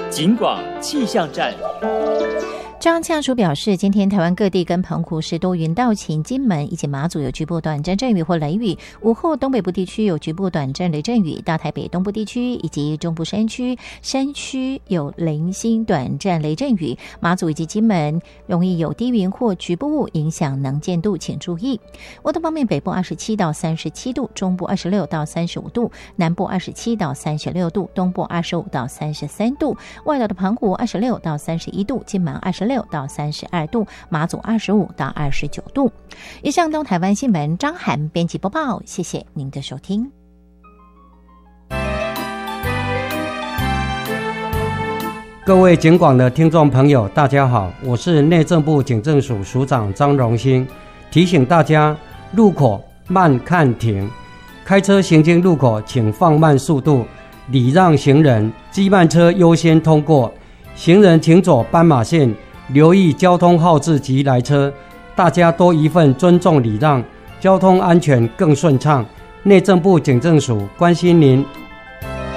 警广气象站。 中央气象署表示，今天台湾各地跟澎湖是多云到晴，金门以及马祖有局部短暂阵雨或雷雨，午后东北部地区有局部短暂雷阵雨，大台北东部地区以及中部山区有零星短暂雷阵雨，马祖以及金门容易有低云或局部雾影响能见度，请注意。温度方面，北部27到37度，中部26到35度，南部27到36度，东部25到33度，外岛的澎湖26到31度，金门26到32度，马祖25到29度。以上东台湾新闻，张涵编辑播报，谢谢您的收听。 各位警广的听众朋友，大家好，我是内政部警政署署长张荣兴，提醒大家路口慢看停，开车行经路口请放慢速度，礼让行人，机慢车优先通过，行人请走斑马线，留意交通号志及来车，大家多一份尊重礼让，交通安全更顺畅。内政部警政署关心您。